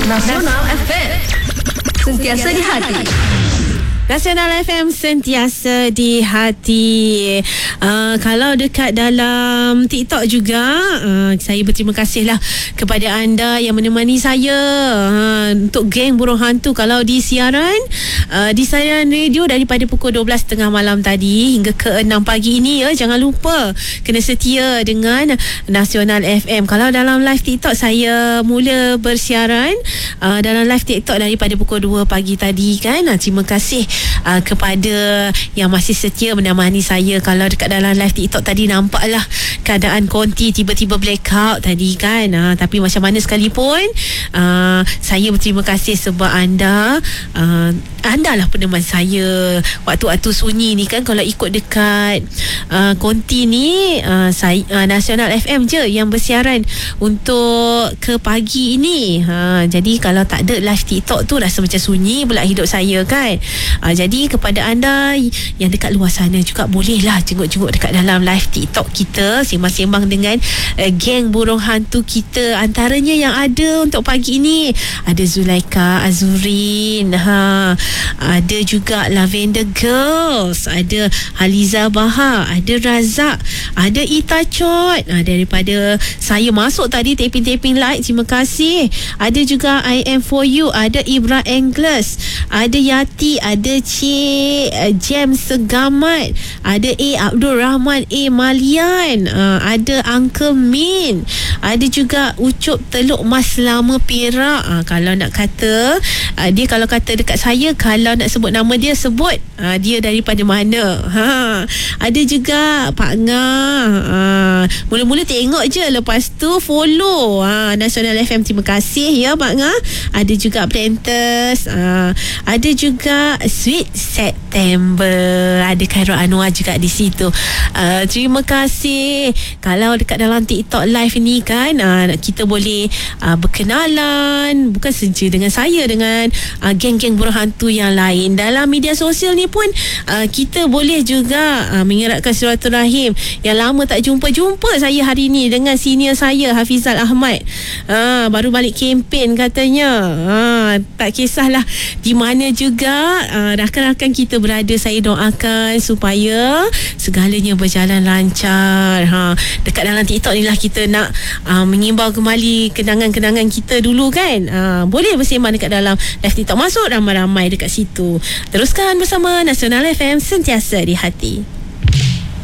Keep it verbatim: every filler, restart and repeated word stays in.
Nasional F M, sentiasa di hati. Nasional F M sentiasa di hati. uh, Kalau dekat dalam TikTok juga, uh, saya berterima kasihlah kepada anda yang menemani saya uh, untuk geng burung hantu. Kalau di siaran uh, Di siaran radio daripada pukul dua belas tiga puluh malam tadi hingga ke enam pagi ini ya, jangan lupa kena setia dengan Nasional F M. Kalau dalam live TikTok, saya mula bersiaran uh, dalam live TikTok daripada pukul dua pagi tadi kan. uh, Terima kasih Uh, kepada yang masih setia menemani saya. Kalau dekat dalam live TikTok tadi nampaklah keadaan konti tiba-tiba blackout tadi kan, uh, tapi macam mana sekalipun uh, saya berterima kasih sebab anda uh, anda lah peneman saya waktu-waktu sunyi ni kan. Kalau ikut dekat uh, konti ni, uh, saya, uh, Nasional F M je yang bersiaran untuk ke pagi ini. uh, Jadi kalau tak ada live TikTok tu rasa macam sunyi pula hidup saya kan. uh, Jadi kepada anda yang dekat luar sana juga, bolehlah jenguk-jenguk dekat dalam live TikTok kita, sembang-sembang dengan uh, geng burung hantu kita. Antaranya yang ada untuk pagi ini ada Zulaika Azurin, ha, ada juga Lavender Girls, ada Haliza Bahar, ada Razak, ada Ita Chot. ha, Daripada saya masuk tadi taping-taping like, terima kasih. Ada juga I Am For You, ada Ibra Anglers, ada Yati, ada Cik James Segamat, ada A Abdul Rahman A Malian, uh, ada Uncle Min, ada juga Ucup Teluk Mas Lama Perak. uh, Kalau nak kata uh, dia kalau kata dekat saya, kalau nak sebut nama dia, sebut uh, dia daripada mana. ha. Ada juga Pak Ngah, uh, mula-mula tengok je, lepas tu follow uh, Nasional F M. Terima kasih ya Pak Ngah. Ada juga Planters, uh, ada juga Sweet September, ada Khairul Anwar juga di situ. Uh, terima kasih. Kalau dekat dalam TikTok live ni kan, uh, kita boleh uh, berkenalan, bukan saja dengan saya, dengan uh, geng-geng burung hantu yang lain. Dalam media sosial ni pun uh, kita boleh juga uh, mengeratkan silaturahim. Yang lama tak jumpa-jumpa saya hari ni dengan senior saya Hafizal Ahmad. uh, Baru balik kempen katanya. uh, Tak kisahlah di mana juga uh, rakan-rakan kita berada, saya doakan supaya segalanya berjalan lancar. ha. Dekat dalam TikTok ni lah kita nak uh, mengimbau kembali kenangan-kenangan kita dulu kan. uh, Boleh bersembang dekat dalam live TikTok, masuk ramai-ramai dekat situ. Teruskan bersama Nasional F M, sentiasa di hati.